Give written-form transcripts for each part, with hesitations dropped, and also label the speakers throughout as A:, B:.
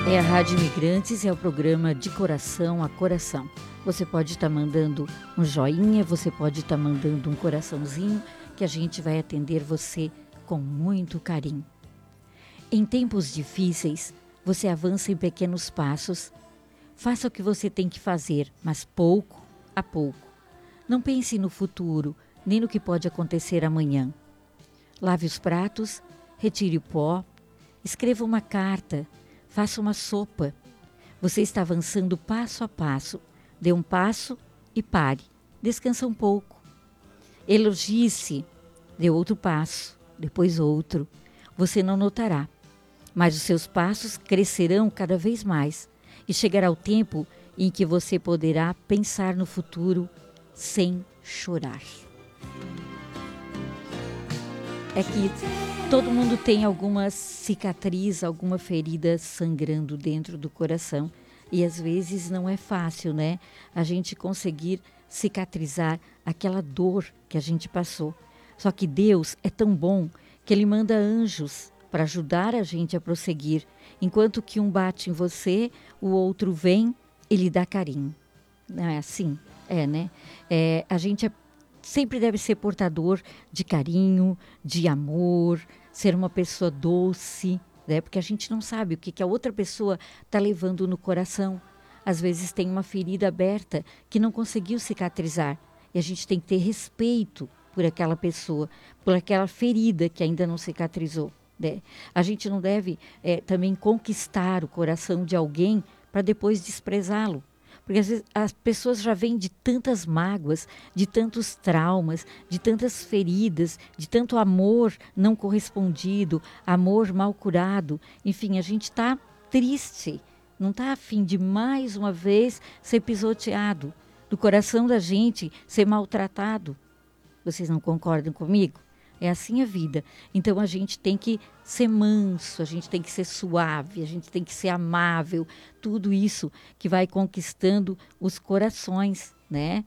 A: É a Rádio Imigrantes, é o programa De Coração a Coração. Você pode estar mandando um joinha, você pode estar mandando um coraçãozinho, que a gente vai atender você com muito carinho. Em tempos difíceis, você avança em pequenos passos. Faça o que você tem que fazer, mas pouco a pouco. Não pense no futuro, nem no que pode acontecer amanhã. Lave os pratos, retire o pó, escreva uma carta, faça uma sopa. Você está avançando passo a passo. Dê um passo e pare. Descansa um pouco. Elogie-se. Dê outro passo, depois outro. Você não notará, mas os seus passos crescerão cada vez mais. E chegará o tempo em que você poderá pensar no futuro sem chorar. É que todo mundo tem alguma cicatriz, alguma ferida sangrando dentro do coração. E às vezes não é fácil, né? A gente conseguir cicatrizar aquela dor que a gente passou. Só que Deus é tão bom que Ele manda anjos para ajudar a gente a prosseguir. Enquanto que um bate em você, o outro vem e lhe dá carinho. Não é assim? É, né? A gente sempre deve ser portador de carinho, de amor, ser uma pessoa doce, né? Porque a gente não sabe o que a outra pessoa está levando no coração. Às vezes tem uma ferida aberta que não conseguiu cicatrizar. E a gente tem que ter respeito por aquela pessoa, por aquela ferida que ainda não cicatrizou, né? A gente não deve também conquistar o coração de alguém para depois desprezá-lo. Porque às vezes as pessoas já vêm de tantas mágoas, de tantos traumas, de tantas feridas, de tanto amor não correspondido, amor mal curado. Enfim, a gente está triste, não está a fim de mais uma vez ser pisoteado, do coração da gente ser maltratado. Vocês não concordam comigo? É assim a vida. Então a gente tem que ser manso, a gente tem que ser suave, a gente tem que ser amável. Tudo isso que vai conquistando os corações, né?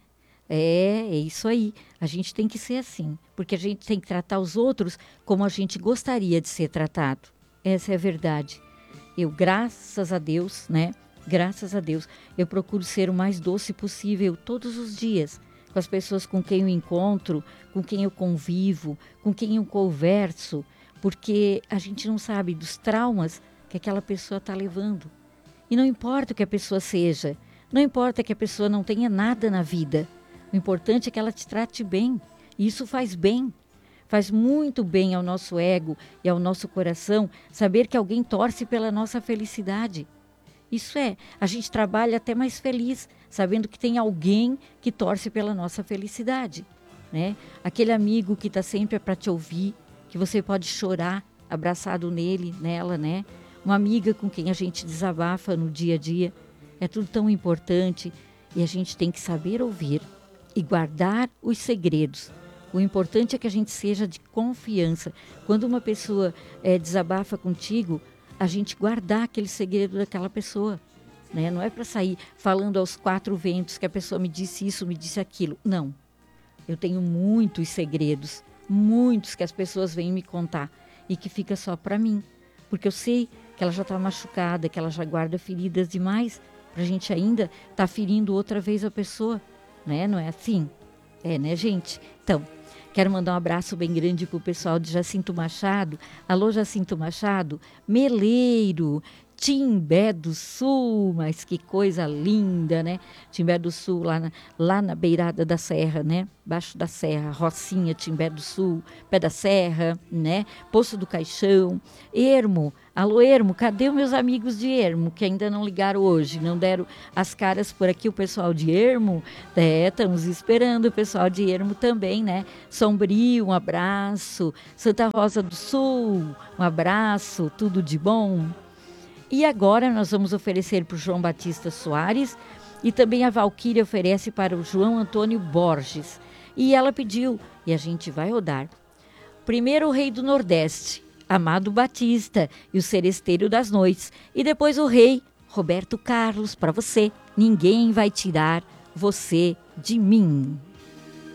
A: É isso aí. A gente tem que ser assim, porque a gente tem que tratar os outros como a gente gostaria de ser tratado. Essa é a verdade. Eu, graças a Deus, né? Graças a Deus, eu procuro ser o mais doce possível todos os dias, com as pessoas com quem eu encontro, com quem eu convivo, com quem eu converso, porque a gente não sabe dos traumas que aquela pessoa está levando. E não importa o que a pessoa seja, não importa que a pessoa não tenha nada na vida, o importante é que ela te trate bem, e isso faz bem. Faz muito bem ao nosso ego e ao nosso coração saber que alguém torce pela nossa felicidade. Isso a gente trabalha até mais feliz, sabendo que tem alguém que torce pela nossa felicidade, né? Aquele amigo que está sempre para te ouvir, que você pode chorar abraçado nele, nela, né? Uma amiga com quem a gente desabafa no dia a dia. É tudo tão importante e a gente tem que saber ouvir e guardar os segredos. O importante é que a gente seja de confiança. Quando uma pessoa desabafa contigo, a gente guardar aquele segredo daquela pessoa, né? Não é para sair falando aos quatro ventos que a pessoa me disse isso, me disse aquilo. Não. Eu tenho muitos segredos, muitos que as pessoas vêm me contar e que fica só para mim. Porque eu sei que ela já está machucada, que ela já guarda feridas demais, para a gente ainda tá ferindo outra vez a pessoa, né? Não é assim? É, né, gente? Então, quero mandar um abraço bem grande para o pessoal de Jacinto Machado. Alô, Jacinto Machado, Meleiro, Timbé do Sul, mas que coisa linda, né? Timbé do Sul, lá na beirada da serra, né? Baixo da serra, Rocinha, Timbé do Sul, Pé da Serra, né? Poço do Caixão, Ermo. Alô, Ermo, cadê os meus amigos de Ermo, que ainda não ligaram hoje, não deram as caras por aqui, o pessoal de Ermo? Estamos esperando o pessoal de Ermo também, né? Sombrio, um abraço. Santa Rosa do Sul, um abraço, tudo de bom. E agora nós vamos oferecer para o João Batista Soares e também a Valquíria oferece para o João Antônio Borges. E ela pediu, e a gente vai rodar. Primeiro o Rei do Nordeste, Amado Batista e o Seresteiro das Noites. E depois o Rei, Roberto Carlos, para você. Ninguém vai tirar você de mim.